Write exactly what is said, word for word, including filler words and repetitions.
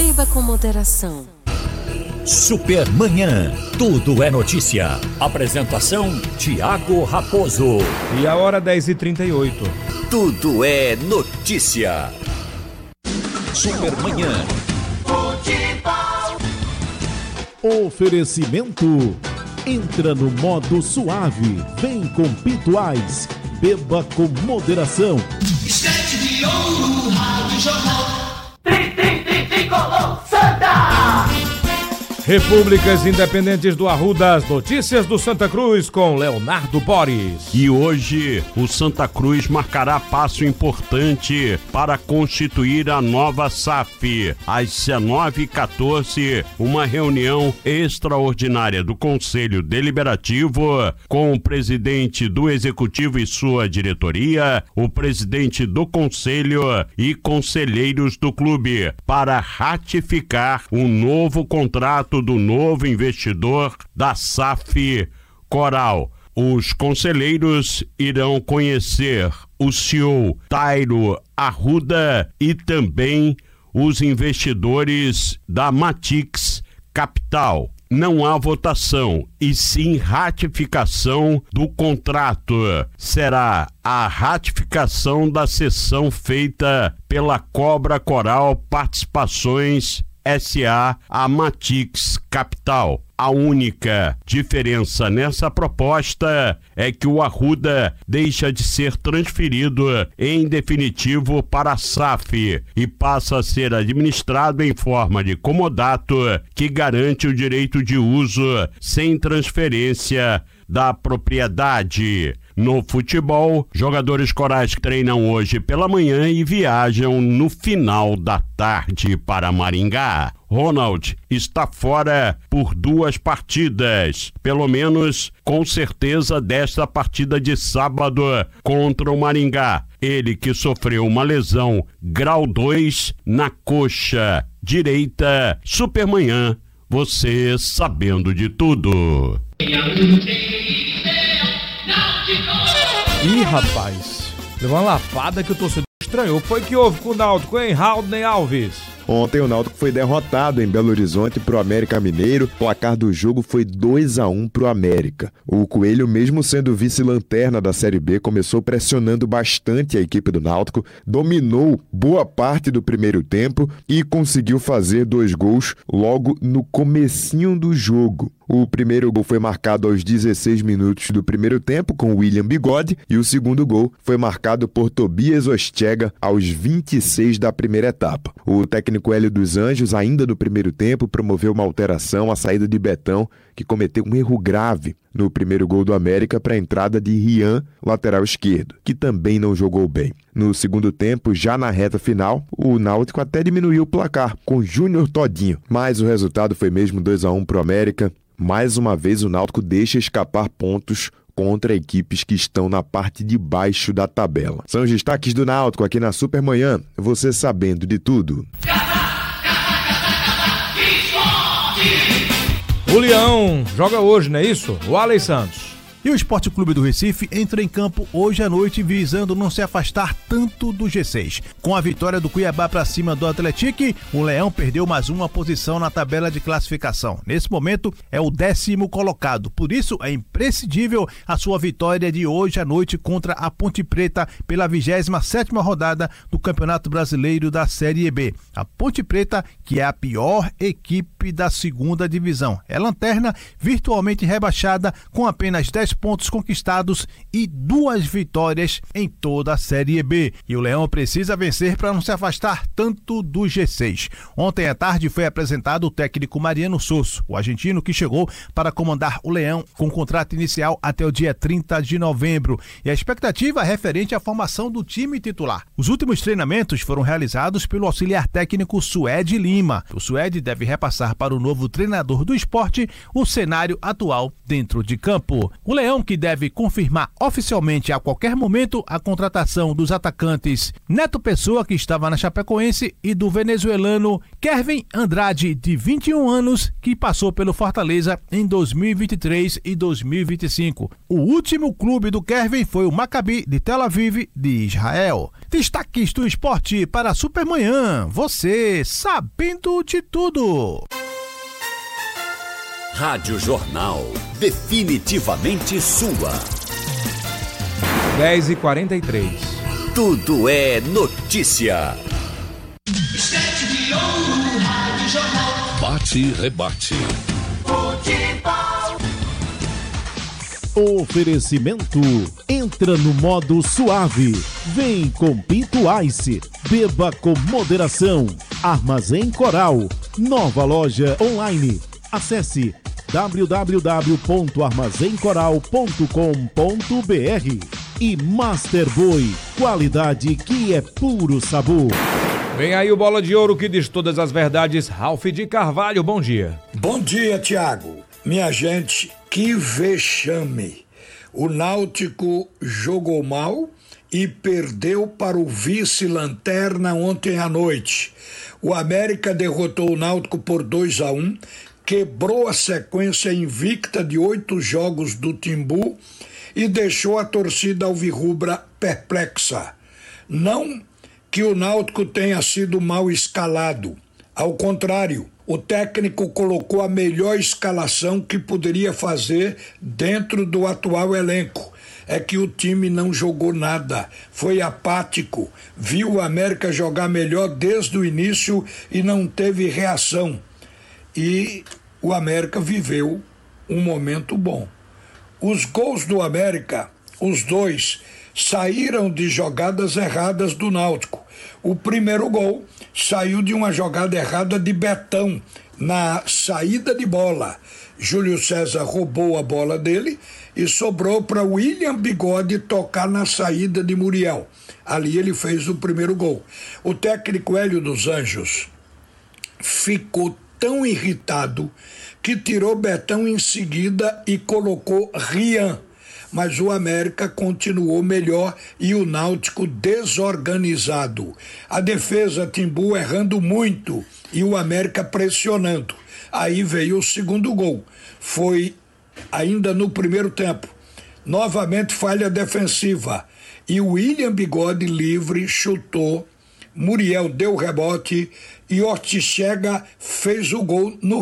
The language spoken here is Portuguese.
Beba com moderação. Supermanhã, tudo é notícia. Apresentação, Tiago Raposo. E a hora dez e trinta e oito. Tudo é notícia. Supermanhã. Oferecimento. Entra no modo suave. Vem com Pituais. Beba com moderação. Esquete de ouro, rádio jornal. Tri, tri, tri, tricolor, Santa! Repúblicas Independentes do Arruda, as notícias do Santa Cruz com Leonardo Boris. E hoje o Santa Cruz marcará passo importante para constituir a nova S A F. Às dezenove e quatorze, uma reunião extraordinária do Conselho Deliberativo com o presidente do Executivo e sua diretoria, o presidente do Conselho e conselheiros do clube para ratificar um novo contrato do novo investidor da S A F Coral. Os conselheiros irão conhecer o C E O Tairo Arruda e também os investidores da Matix Capital. Não há votação, e sim ratificação do contrato. Será a ratificação da cessão feita pela Cobra Coral Participações S A a Matix Capital. A única diferença nessa proposta é que o Arruda deixa de ser transferido em definitivo para a S A F e passa a ser administrado em forma de comodato que garante o direito de uso sem transferência da propriedade. No futebol, jogadores corais treinam hoje pela manhã e viajam no final da tarde para Maringá. Ronald está fora por duas partidas, pelo menos com certeza desta partida de sábado contra o Maringá. Ele que sofreu uma lesão grau dois na coxa direita. Supermanhã, você sabendo de tudo. Ih, rapaz, levou uma lapada que o torcedor estranhou. Foi que houve com o Náutico, hein, Haldney Alves? Ontem o Náutico foi derrotado em Belo Horizonte pro América Mineiro. O placar do jogo foi dois a um pro América. O Coelho, mesmo sendo vice-lanterna da Série B, começou pressionando bastante a equipe do Náutico, dominou boa parte do primeiro tempo e conseguiu fazer dois gols logo no comecinho do jogo. O primeiro gol foi marcado aos dezesseis minutos do primeiro tempo com William Bigode e o segundo gol foi marcado por Tobias Ostega aos vinte e seis da primeira etapa. O técnico Hélio dos Anjos, ainda no primeiro tempo, promoveu uma alteração, a saída de Betão, que cometeu um erro grave no primeiro gol do América para a entrada de Rian, lateral esquerdo, que também não jogou bem. No segundo tempo, já na reta final, o Náutico até diminuiu o placar com Júnior Todinho, mas o resultado foi mesmo dois a um para o América. Mais uma vez o Náutico deixa escapar pontos contra equipes que estão na parte de baixo da tabela. São os destaques do Náutico aqui na Supermanhã, você sabendo de tudo. O Leão joga hoje, não é isso? O Alex Santos. E o Esporte Clube do Recife entra em campo hoje à noite visando não se afastar tanto do G seis. Com a vitória do Cuiabá para cima do Atlético, o Leão perdeu mais uma posição na tabela de classificação. Nesse momento é o décimo colocado, por isso é imprescindível a sua vitória de hoje à noite contra a Ponte Preta pela vigésima sétima rodada do Campeonato Brasileiro da Série B. A Ponte Preta, que é a pior equipe da segunda divisão, é lanterna virtualmente rebaixada com apenas dez pontos conquistados e duas vitórias em toda a Série B. E o Leão precisa vencer para não se afastar tanto do G seis. Ontem à tarde foi apresentado o técnico Mariano Sosso, o argentino que chegou para comandar o Leão com contrato inicial até o dia trinta de novembro. E a expectativa é referente à formação do time titular. Os últimos treinamentos foram realizados pelo auxiliar técnico Suede Lima. O Suede deve repassar para o novo treinador do Esporte o cenário atual dentro de campo. O Leão, que deve confirmar oficialmente a qualquer momento a contratação dos atacantes Neto Pessoa, que estava na Chapecoense, e do venezuelano Kervin Andrade, de vinte e um anos, que passou pelo Fortaleza em dois mil e vinte e três e dois mil e vinte e cinco. O último clube do Kervin foi o Maccabi de Tel Aviv, de Israel. Destaques do esporte para a Supermanhã. Você sabendo de tudo. Rádio Jornal, definitivamente sua. dez e quarenta e três. Tudo é notícia. Estete de ouro, Rádio Jornal. Bate e rebate. Futebol. Oferecimento. Entra no modo suave. Vem com Pinto Ice. Beba com moderação. Armazém Coral. Nova loja online. Acesse w w w ponto armazém coral ponto com ponto b r. E Master Boy, qualidade que é puro sabor. Vem aí o Bola de Ouro que diz todas as verdades. Ralf de Carvalho, bom dia. Bom dia, Tiago. Minha gente, que vexame. O Náutico jogou mal e perdeu para o vice-lanterna ontem à noite. O América derrotou o Náutico por dois a um, quebrou a sequência invicta de oito jogos do Timbu e deixou a torcida alvirrubra perplexa. Não que o Náutico tenha sido mal escalado. Ao contrário, o técnico colocou a melhor escalação que poderia fazer dentro do atual elenco. É que o time não jogou nada, foi apático, viu o América jogar melhor desde o início e não teve reação. E o América viveu um momento bom. Os gols do América, os dois, saíram de jogadas erradas do Náutico. O primeiro gol saiu de uma jogada errada de Betão, na saída de bola. Júlio César roubou a bola dele e sobrou para William Bigode tocar na saída de Muriel. Ali ele fez o primeiro gol. O técnico Hélio dos Anjos ficou tão irritado que tirou Betão em seguida e colocou Rian. Mas o América continuou melhor e o Náutico desorganizado. A defesa Timbu errando muito e o América pressionando. Aí veio o segundo gol. Foi ainda no primeiro tempo. Novamente falha defensiva. E o William Bigode livre chutou. Muriel deu rebote e Ortichega fez o gol no